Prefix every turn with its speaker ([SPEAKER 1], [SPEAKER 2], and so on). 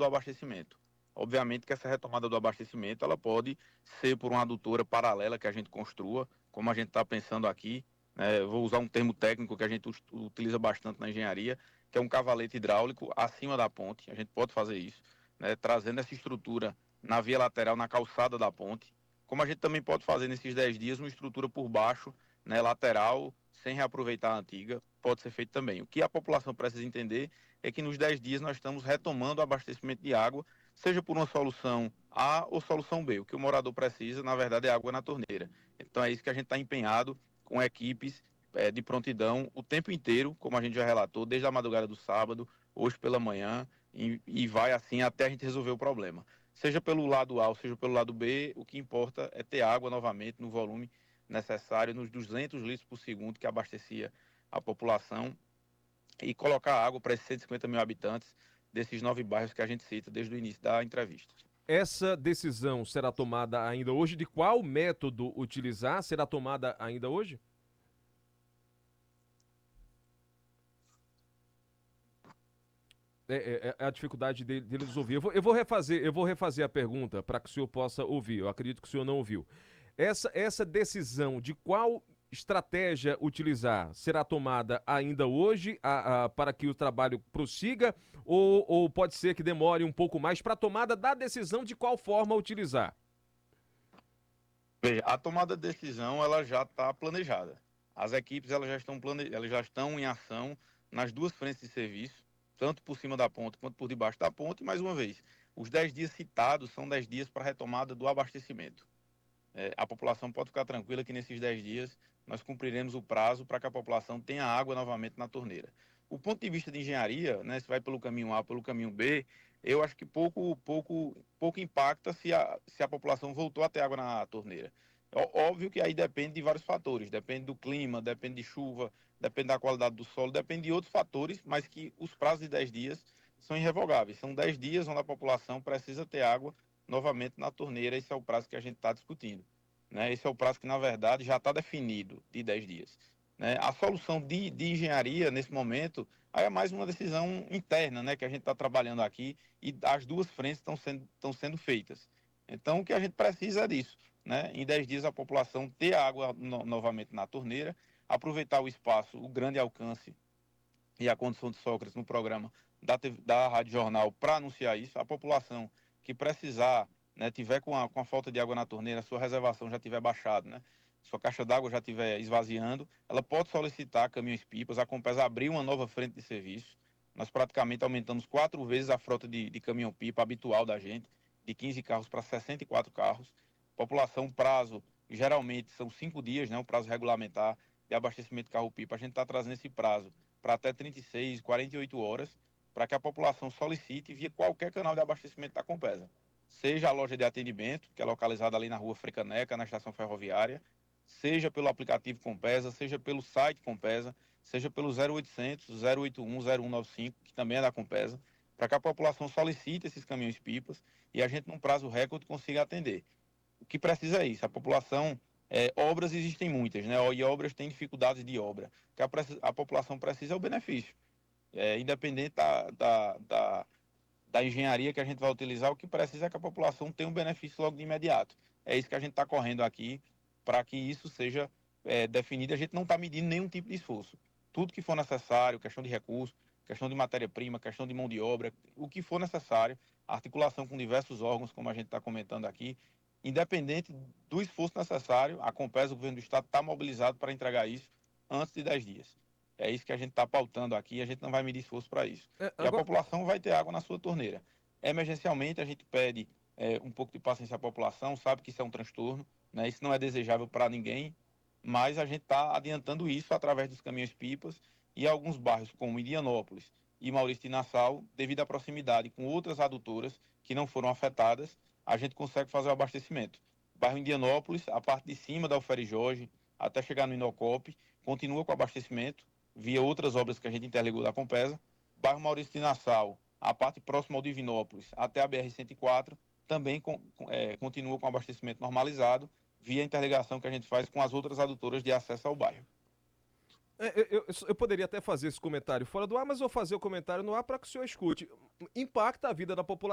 [SPEAKER 1] do abastecimento. Obviamente que essa retomada do abastecimento ela pode ser por uma adutora paralela que a gente construa, como a gente está pensando aqui. Vou usar um termo técnico que a gente utiliza bastante na engenharia, que é um cavalete hidráulico acima da ponte. A gente pode fazer isso, né, trazendo essa estrutura na via lateral, na calçada da ponte. Como a gente também pode fazer nesses 10 dias uma estrutura por baixo, né, lateral, sem reaproveitar a antiga, pode ser feito também. O que a população precisa entender é que nos 10 dias nós estamos retomando o abastecimento de água, seja por uma solução A ou solução B. O que o morador precisa, na verdade, é água na torneira. Então é isso que a gente está empenhado com equipes de prontidão o tempo inteiro, como a gente já relatou, desde a madrugada do sábado, hoje pela manhã, e vai assim até a gente resolver o problema. Seja pelo lado A ou seja pelo lado B, o que importa é ter água novamente no volume necessário, nos 200 litros por segundo que abastecia a população, e colocar água para esses 150 mil habitantes desses 9 bairros que a gente cita desde o início da entrevista.
[SPEAKER 2] Essa decisão será tomada ainda hoje? De qual método utilizar? Será tomada ainda hoje? É a dificuldade deles ouvir. Eu vou refazer a pergunta para que o senhor possa ouvir. Eu acredito que o senhor não ouviu. Essa decisão de qual estratégia utilizar será tomada ainda hoje para que o trabalho prossiga ou pode ser que demore um pouco mais para a tomada da decisão de qual forma utilizar?
[SPEAKER 1] Veja, a tomada de decisão ela já está planejada. As equipes elas já estão em ação nas duas frentes de serviço, tanto por cima da ponte quanto por debaixo da ponte. E mais uma vez, os 10 dias citados são 10 dias para a retomada do abastecimento. A população pode ficar tranquila que nesses 10 dias nós cumpriremos o prazo para que a população tenha água novamente na torneira. O ponto de vista de engenharia, né, se vai pelo caminho A ou pelo caminho B, eu acho que pouco impacta se a população voltou a ter água na torneira. Óbvio que aí depende de vários fatores, depende do clima, depende de chuva, depende da qualidade do solo, depende de outros fatores, mas que os prazos de 10 dias são irrevogáveis. São 10 dias onde a população precisa ter água novamente na torneira. Esse é o prazo que a gente está discutindo. Né? Esse é o prazo que, na verdade, já está definido de 10 dias. Né? A solução de engenharia, nesse momento, aí é mais uma decisão interna, né, que a gente está trabalhando aqui, e as duas frentes estão sendo feitas. Então, o que a gente precisa é disso. Né? Em 10 dias, a população ter água novamente na torneira, aproveitar o espaço, o grande alcance e a condição de Sócrates no programa da Rádio Jornal para anunciar isso. A população que precisar, né, tiver com a falta de água na torneira, sua reservação já tiver baixado, né, sua caixa d'água já estiver esvaziando, ela pode solicitar caminhões-pipas. A Compesa abriu uma nova frente de serviço. Nós praticamente aumentamos 4 vezes a frota de caminhão-pipa habitual da gente, de 15 carros para 64 carros. População, prazo, geralmente são 5 dias, né, o prazo regulamentar de abastecimento de carro-pipa. A gente está trazendo esse prazo para até 36, 48 horas, para que a população solicite via qualquer canal de abastecimento da Compesa. Seja a loja de atendimento, que é localizada ali na rua Frecaneca, na estação ferroviária, seja pelo aplicativo Compesa, seja pelo site Compesa, seja pelo 0800 081 0195, que também é da Compesa, para que a população solicite esses caminhões-pipas e a gente, num prazo recorde, consiga atender. O que precisa é isso, a população, obras existem muitas, né? E obras têm dificuldades de obra. O que a população precisa é o benefício. Independente da engenharia que a gente vai utilizar, o que precisa é que a população tenha um benefício logo de imediato. É isso que a gente está correndo aqui para que isso seja definido. A gente não está medindo nenhum tipo de esforço. Tudo que for necessário, questão de recurso, questão de matéria-prima, questão de mão de obra, o que for necessário, articulação com diversos órgãos, como a gente está comentando aqui, independente do esforço necessário, a Compesa, o governo do Estado, está mobilizado para entregar isso antes de 10 dias. É isso que a gente está pautando aqui, a gente não vai medir esforço para isso. E a
[SPEAKER 2] Agora,
[SPEAKER 1] população vai ter água na sua torneira. Emergencialmente, a gente pede um pouco de paciência à população, sabe que isso é um transtorno, né? Isso não é desejável para ninguém, mas a gente está adiantando isso através dos caminhões-pipas e alguns bairros, como Indianópolis e Maurício de Nassau, devido à proximidade com outras adutoras que não foram afetadas, a gente consegue fazer o abastecimento. Bairro Indianópolis, a parte de cima da Alferi Jorge, até chegar no Inocop, continua com abastecimento, via outras obras que a gente interligou da Compesa. Bairro Maurício de Nassau, a parte próxima ao Divinópolis, até a BR-104, também continua com abastecimento normalizado, via interligação que a gente faz com as outras adutoras de acesso ao bairro.
[SPEAKER 2] eu poderia até fazer esse comentário fora do ar, mas vou fazer o comentário no ar para que o senhor escute. Impacta a vida da população.